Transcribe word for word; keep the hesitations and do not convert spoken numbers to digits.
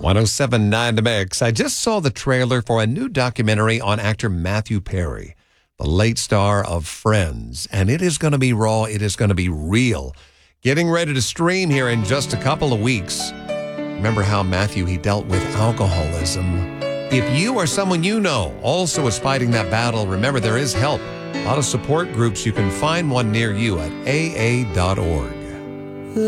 oh seven point nine The Mix. I just saw the trailer for a new documentary on actor Matthew Perry, the late star of Friends. And it is going to be raw. It is going to be real. Getting ready to stream here in just a couple of weeks. Remember how Matthew, he dealt with alcoholism. If you or someone you know also is fighting that battle, remember there is help. A lot of support groups. You can find one near you at A A dot org.